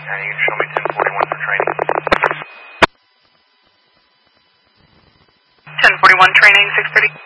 And you can show me 1041 for training. 1041 training, 630.